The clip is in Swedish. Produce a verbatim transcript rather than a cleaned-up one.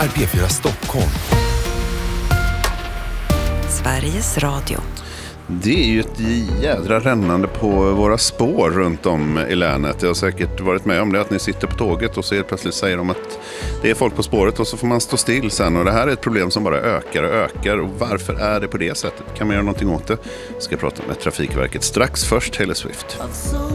är P fyra Stockholm. Sveriges Radio. Det är ju ett jädra rännande på våra spår runt om i länet. Jag har säkert varit med om det, att ni sitter på tåget och så helt plötsligt säger de att det är folk på spåret och så får man stå still sen. Och det här är ett problem som bara ökar och ökar. Och varför är det på det sättet? Kan man göra någonting åt det? Jag ska prata med Trafikverket strax. Först Taylor Swift.